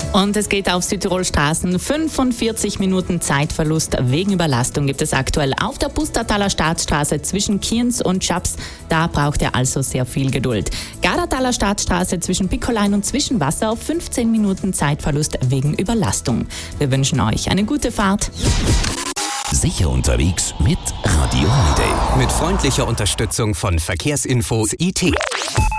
Und es geht auf Südtirol-Straßen. 45 Minuten Zeitverlust wegen Überlastung gibt es aktuell auf der Pustertaler Staatsstraße zwischen Kienz und Schaps. Da braucht ihr also sehr viel Geduld. Gardertaler Staatsstraße zwischen Pickolein und Zwischenwasser. 15 Minuten Zeitverlust wegen Überlastung. Wir wünschen euch eine gute Fahrt. Sicher unterwegs mit Radio Holiday. Mit freundlicher Unterstützung von Verkehrsinfo IT.